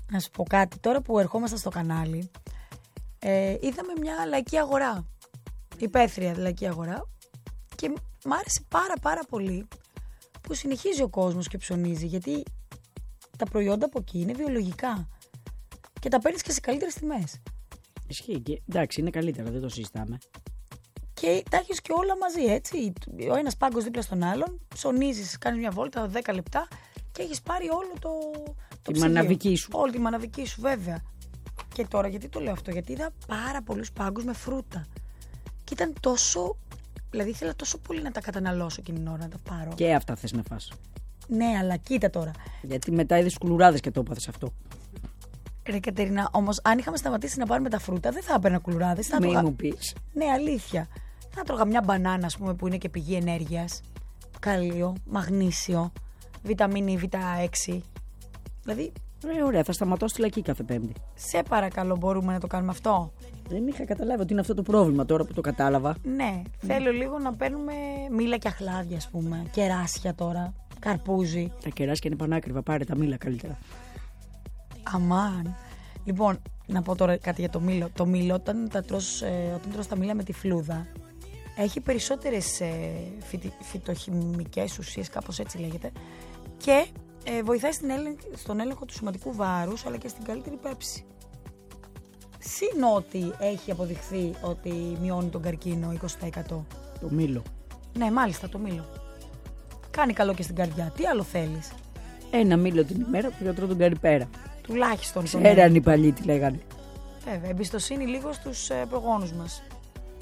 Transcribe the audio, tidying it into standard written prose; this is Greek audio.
Να σου πω κάτι. Τώρα που ερχόμαστε στο κανάλι, είδαμε μια λαϊκή αγορά. Υπαίθρια λαϊκή αγορά. Και μ' άρεσε πάρα πολύ που συνεχίζει ο κόσμος και ψωνίζει. Γιατί τα προϊόντα από εκεί είναι βιολογικά. Και τα παίρνεις και σε καλύτερες τιμές. Ισχύει. Εντάξει, είναι καλύτερα, δεν το συζητάμε. Και τα έχεις και όλα μαζί, έτσι. Ο ένας πάγκος δίπλα στον άλλον, ψωνίζεις, κάνεις μια βόλτα 10 λεπτά και έχεις πάρει όλο το τη μαναβική σου. Όλη τη μαναβική σου, βέβαια. Και τώρα, γιατί το λέω αυτό, γιατί είδα πάρα πολλούς πάγκους με φρούτα. Και ήταν τόσο. Δηλαδή, ήθελα τόσο πολύ να τα καταναλώσω εκείνη την ώρα, να τα πάρω. Και αυτά θες να φας. Ναι, αλλά κοίτα τώρα. Γιατί μετά είδες κουλουράδες και το έπαθες αυτό. Ρε Κατερίνα, όμως, αν είχαμε σταματήσει να πάρουμε τα φρούτα, δεν θα έπαιρνα κουλουράδες. Μη μου πεις. Ναι, αλήθεια. Θα τρώγα μια μπανάνα, ας πούμε, που είναι και πηγή ενέργειας. Κάλιο, μαγνήσιο, βιταμίνη Β6. Δηλαδή. Ωραία, θα σταματώ στη λαϊκή κάθε Πέμπτη. Σε παρακαλώ, μπορούμε να το κάνουμε αυτό. Δεν είχα καταλάβει ότι είναι αυτό το πρόβλημα τώρα που το κατάλαβα. Ναι, θέλω λίγο να παίρνουμε μήλα και αχλάδια, ας πούμε. Κεράσια τώρα, καρπούζι. Τα κεράσια είναι πανάκριβα, πάρε τα μήλα καλύτερα. Αμάν. Λοιπόν, να πω τώρα κάτι για το μήλο. Το μήλο, όταν τρως τα μήλα με τη φλούδα, έχει περισσότερες φυτοχημικές ουσίες, κάπως έτσι λέγεται, και βοηθάει στον έλεγχο του σωματικού βάρους, αλλά και στην καλύτερη πέψη. Συν ότι έχει αποδειχθεί ότι μειώνει τον καρκίνο 20%. Το μήλο. Ναι, μάλιστα, το μήλο. Κάνει καλό και στην καρδιά. Τι άλλο θέλεις? Ένα μήλο την ημέρα που γιατρό τον κάνει πέρα. Τουλάχιστον. Ξέραν οι παλιοί τι λέγανε. Βέβαια, εμπιστοσύνη λίγο στους προγόνους μας.